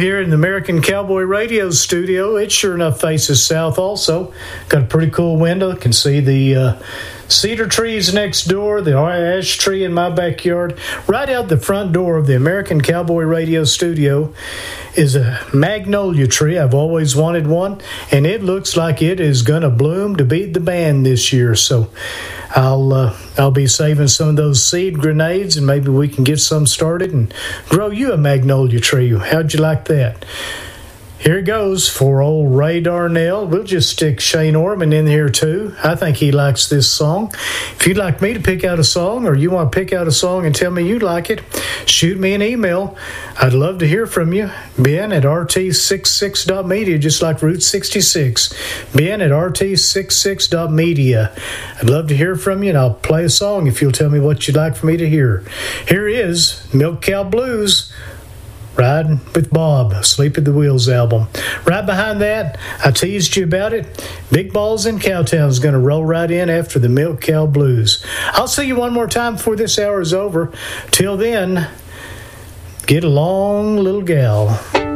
here in the American Cowboy Radio studio. It sure enough faces south also. Got a pretty cool window. Can see the cedar trees next door, the ash tree in my backyard. Right out the front door of the American Cowboy Radio studio is a magnolia tree. I've always wanted one, and it looks like it is going to bloom to beat the band this year. So I'll be saving some of those seed grenades, and maybe we can get some started and grow you a magnolia tree. How'd you like that? Here it goes for old Ray Darnell. We'll just stick Shane Orman in here too. I think he likes this song. If you'd like me to pick out a song, or you want to pick out a song and tell me you like it, shoot me an email. I'd love to hear from you. Ben at rt66.media, just like Route 66. Ben at rt66.media. I'd love to hear from you, and I'll play a song if you'll tell me what you'd like for me to hear. Here is Milk Cow Blues, Riding with Bob, Sleep at the Wheels album. Right behind that, I teased you about it. Big Balls in Cowtown is going to roll right in after the Milk Cow Blues. I'll see you one more time before this hour is over. Till then, get along, little gal.